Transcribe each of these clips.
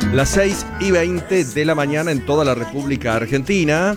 Las 6:20 de la mañana en toda la República Argentina.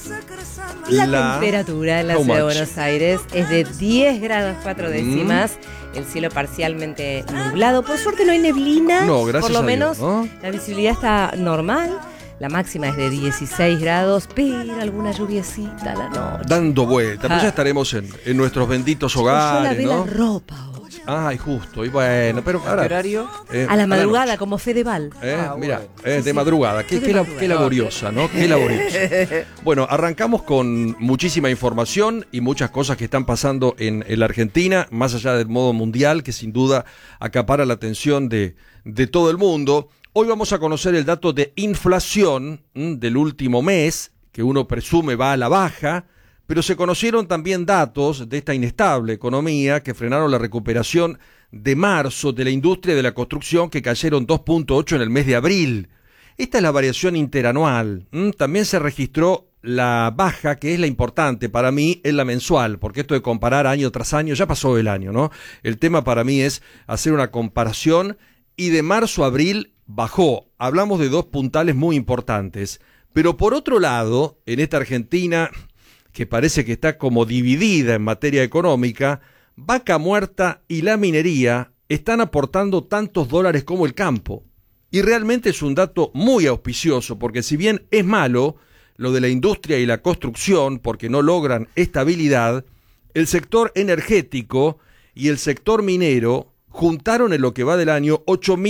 La temperatura en la ciudad de Buenos Aires es de 10 grados 4 décimas. El cielo parcialmente nublado. Por suerte no hay neblina. No, gracias por lo a menos Dios, ¿no? La visibilidad está normal. La máxima es de 16 grados, pero alguna lluviecita a la noche. Dando vueltas. Pues ya estaremos en nuestros benditos hogares, Yo lavé ¿no? la ropa hoy. Ay, justo. Y bueno, pero ahora... horario? A la madrugada, como Fedeval. Mira, Sí, de madrugada. Qué laboriosa, ¿no? Qué laboriosa. Bueno, arrancamos con muchísima información y muchas cosas que están pasando en la Argentina, más allá del modo mundial, que sin duda acapara la atención de todo el mundo. Hoy vamos a conocer el dato de inflación del último mes, que uno presume va a la baja, pero se conocieron también datos de esta inestable economía que frenaron la recuperación de marzo de la industria de la construcción, que cayeron 2.8 en el mes de abril. Esta es la variación interanual. También se registró la baja, que es la importante para mí, es la mensual, porque esto de comparar año tras año, ya pasó el año, ¿no? El tema para mí es hacer una comparación, y de marzo a abril bajó. Hablamos de dos puntales muy importantes. Pero por otro lado, en esta Argentina, que parece que está como dividida en materia económica, Vaca Muerta y la minería están aportando tantos dólares como el campo. Y realmente es un dato muy auspicioso, porque si bien es malo lo de la industria y la construcción, porque no logran estabilidad, el sector energético y el sector minero juntaron en lo que va del año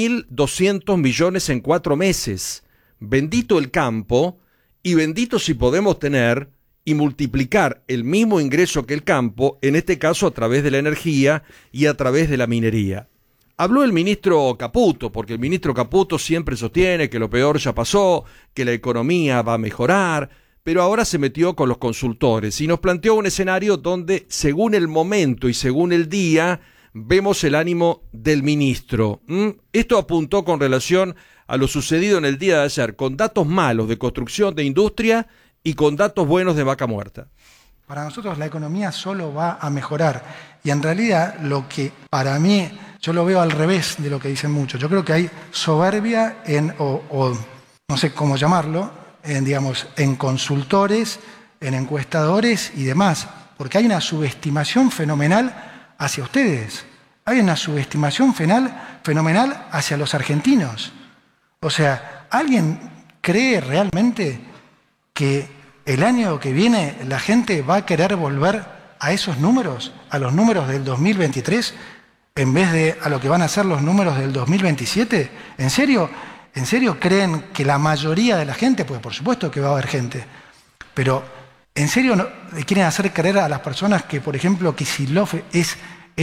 8.200 millones en 4 meses. Bendito el campo, y bendito si podemos tener y multiplicar el mismo ingreso que el campo, en este caso a través de la energía y a través de la minería. Habló el ministro Caputo, porque el ministro Caputo siempre sostiene que lo peor ya pasó, que la economía va a mejorar, pero ahora se metió con los consultores y nos planteó un escenario donde, según el momento y según el día, vemos el ánimo del ministro. Esto apuntó con relación a lo sucedido en el día de ayer, con datos malos de construcción de industria y con datos buenos de Vaca Muerta. Para nosotros la economía solo va a mejorar, y en realidad lo que para mí, yo lo veo al revés de lo que dicen muchos. Yo creo que hay soberbia o no sé cómo llamarlo, en consultores, en encuestadores y demás, porque hay una subestimación fenomenal hacia ustedes. Hay una subestimación fenomenal hacia los argentinos. O sea, ¿alguien cree realmente que el año que viene la gente va a querer volver a esos números, a los números del 2023, en vez de a lo que van a ser los números del 2027? ¿En serio creen que la mayoría de la gente, pues por supuesto que va a haber gente, pero ¿en serio le quieren hacer creer a las personas que, por ejemplo, Kicillof es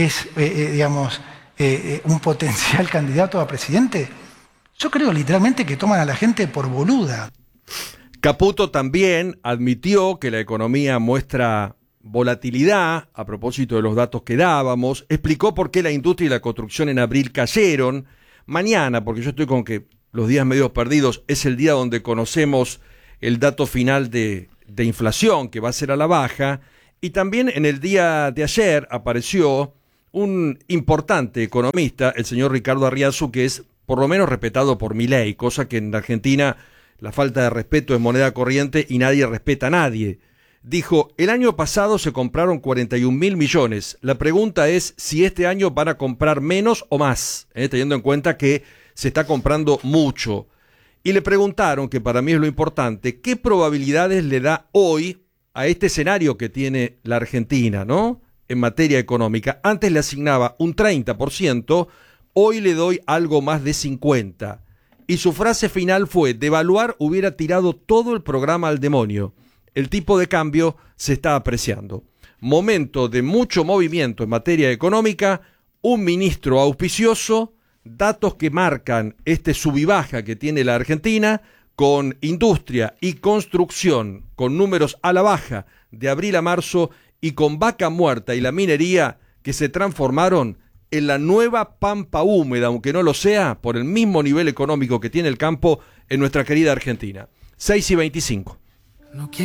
un potencial candidato a presidente? Yo creo literalmente que toman a la gente por boluda. Caputo también admitió que la economía muestra volatilidad, a propósito de los datos que dábamos, explicó por qué la industria y la construcción en abril cayeron. Mañana, porque yo estoy con que los días medios perdidos, es el día donde conocemos el dato final de inflación, que va a ser a la baja, y también en el día de ayer apareció un importante economista, el señor Ricardo Arriazu, que es por lo menos respetado por Milei, cosa que en Argentina la falta de respeto es moneda corriente y nadie respeta a nadie. Dijo, el año pasado se compraron 41.000 millones. La pregunta es si este año van a comprar menos o más, teniendo en cuenta que se está comprando mucho. Y le preguntaron, que para mí es lo importante, ¿qué probabilidades le da hoy a este escenario que tiene la Argentina, ¿no?, en materia económica? Antes le asignaba un 30%, hoy le doy algo más de 50%. Y su frase final fue, devaluar hubiera tirado todo el programa al demonio. El tipo de cambio se está apreciando. Momento de mucho movimiento en materia económica, un ministro auspicioso, datos que marcan este sub y baja que tiene la Argentina, con industria y construcción, con números a la baja de abril a marzo, y con Vaca Muerta y la minería que se transformaron en la nueva pampa húmeda, aunque no lo sea, por el mismo nivel económico que tiene el campo en nuestra querida Argentina. 6:25.